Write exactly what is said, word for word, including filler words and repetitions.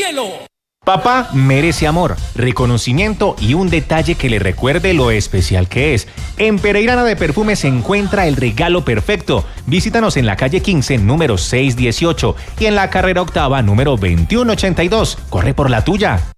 cielo. Papá merece amor, reconocimiento y un detalle que le recuerde lo especial que es. En Pereirana de Perfumes se encuentra el regalo perfecto. Visítanos en la calle quince, número seiscientos dieciocho y en la carrera octava, número veintiuno ochenta y dos. Corre por la tuya.